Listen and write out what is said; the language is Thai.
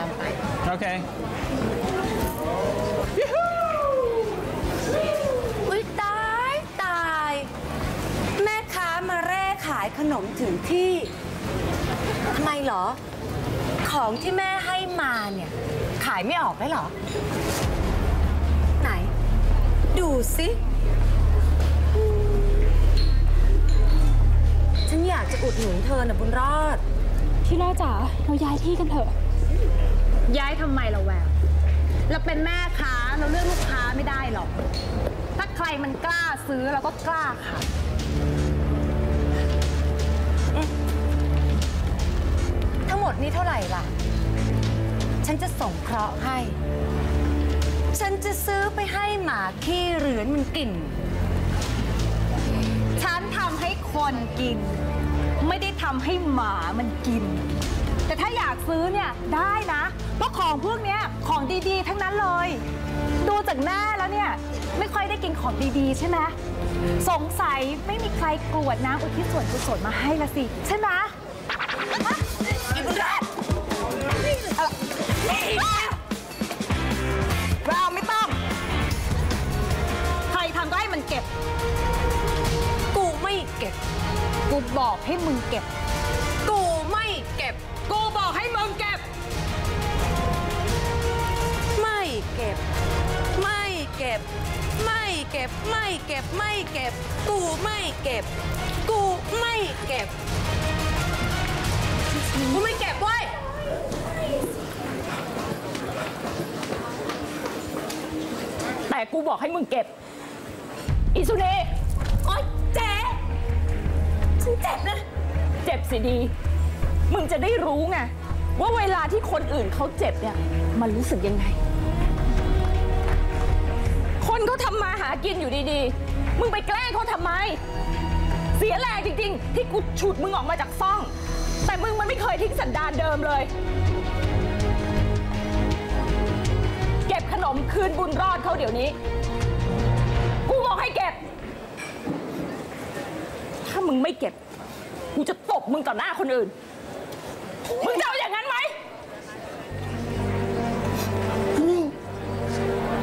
โอเคอุ๊ยตายแม่ค้ามาแร่ขายขนมถึงที่ทำไมเหรอของที่แม่ให้มาเนี่ยขายไม่ออกได้เหรอไหนดูสิฉันอยากจะอุดหนุนเธอนะบุญรอดที่รอดจ๋าเราย้ายที่กันเถอะย้ายทำไมเราแววเราเป็นแม่ค้าเราเลือกลูกค้าไม่ได้หรอกถ้าใครมันกล้าซื้อเราก็กล้าค่ะทั้งหมดนี้เท่าไหร่ล่ะฉันจะส่งเคราะห์ให้ฉันจะซื้อไปให้หมาขี้เรือนมันกินฉันทำให้คนกินไม่ได้ทำให้หมามันกินแต่ถ้าอยากซื้อเนี่ยได้นะเพราะของพวกเนี้ยของดีๆทั้งนั้นเลยดูจากหน้าแล้วเนี่ยไม่ค่อยได้กินของดีๆใช่ไหมสงสัยไม่มีใครกรวดน้ำอุทิศส่วนกุศลมาให้ละสิใช่ไหมอีบุญรอดเราไม่ต้องใครทำก็ให้มันเก็บกูไม่เก็บกูบอกให้มึงเก็บกูไม่เก็บกูบอกให้มึงเก็บไม่เก็บไม่เก็บไม่เก็บไม่เก็บไม่เก็บกูไม่เก็บกูไม่เก็บกูไม่เก็บเว้ยแต่กูบอกให้มึงเก็บอีสุเน่โอ๊ยเจ๊ฉันเจ็บนะเจ็บสิดีมึงจะได้รู้ไงว่าเวลาที่คนอื่นเขาเจ็บเนี่ยมันรู้สึกยังไงคนเขาทำมาหากินอยู่ดีๆมึงไปแกล้งเขาทำไมเสียแรงจริงๆที่กูฉุดมึงออกมาจากซ่องแต่มึงมันไม่เคยทิ้งสันดานเดิมเลยเก็บขนมคืนบุญรอดเขาเดี๋ยวนี้กูบอกให้เก็บถ้ามึงไม่เก็บกูจะตบมึงต่อหน้าคนอื่นมึงจะเอา